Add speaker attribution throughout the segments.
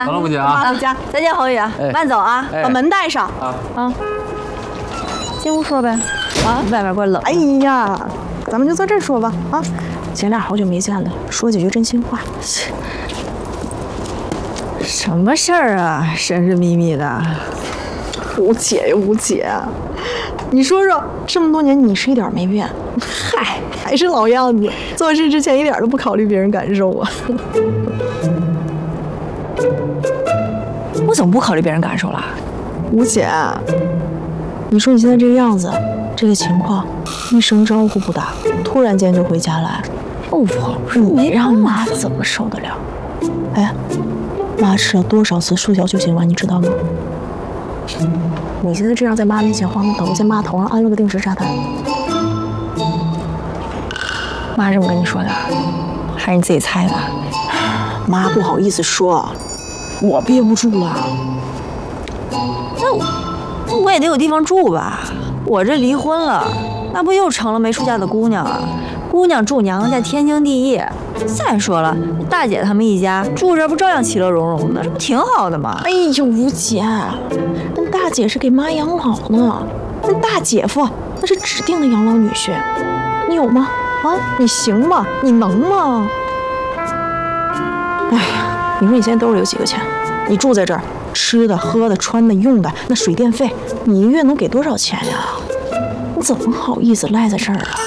Speaker 1: 好了，吴姐啊，
Speaker 2: 妈回家，再见，侯宇，慢走啊，把门带上啊。进屋说呗，啊，外面怪冷。
Speaker 3: 哎呀，咱们就在这儿说吧，啊，姐俩好久没见了，说几句真心话。
Speaker 2: 什么事儿啊，神神秘秘的。
Speaker 3: 吴姐呀，吴姐，你说说，这么多年你是一点没变，嗨，还是老样子，做事之前一点都不考虑别人感受啊。
Speaker 2: 我怎么不考虑别人感受了？
Speaker 3: 吴姐，你说你现在这个样子，这个情况，一声招呼不打，突然间就回家来，
Speaker 2: 我
Speaker 3: 你让妈怎么受得了？哎，妈吃了多少次速效救心丸，你知道吗？你现在这样在妈面前晃，等于在妈头上安了个定时炸弹。
Speaker 2: 妈这么跟你说的，还是你自己猜的？
Speaker 3: 妈不好意思说，我憋不住了。
Speaker 2: 那我也得有地方住吧？我这离婚了，那不又成了没出嫁的姑娘啊？姑娘住娘家天经地义。再说了，大姐他们一家住这不照样其乐融融的，这不挺好的吗？
Speaker 3: 哎呦，吴姐，那大姐是给妈养老呢，那大姐夫那是指定的养老女婿，你有吗？啊，你行吗？你能吗？哎呀，你说你现在兜里有几个钱？你住在这儿，吃的、喝的、穿的、用的，那水电费，你一个月能给多少钱呀？你怎么好意思赖在这儿啊？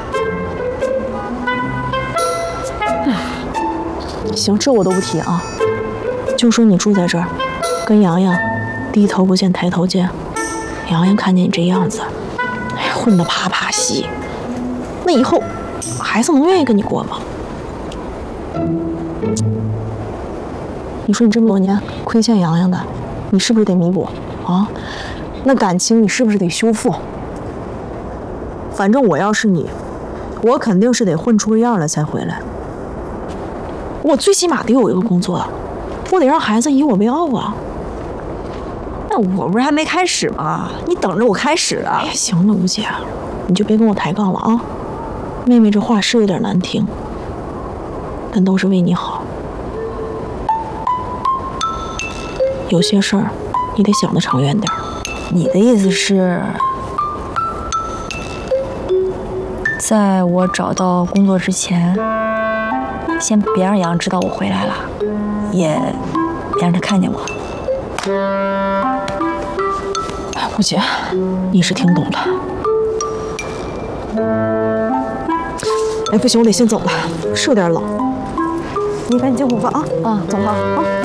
Speaker 3: 行，这我都不提啊，就说你住在这儿，跟洋洋低头不见抬头见，洋洋看见你这样子，哎，混得啪啪稀，那以后孩子能愿意跟你过吗？你说你这么多年亏欠洋洋的，你是不是得弥补啊？那感情你是不是得修复？反正我要是你，我肯定是得混出个样来才回来。我最起码得有一个工作，我得让孩子以我为傲啊。
Speaker 2: 那我不是还没开始吗？你等着我开始啊！
Speaker 3: 哎呀，行了，吴姐，你就别跟我抬杠了啊。妹妹这话是有点难听，但都是为你好。有些事儿你得想得长远点。
Speaker 2: 你的意思是，在我找到工作之前，先别让洋知道我回来了，也别让他看见我。
Speaker 3: 哎，吴姐，你是听懂的。哎，不行，我得先走了，是有点冷。你赶紧进屋吧啊！走吧啊！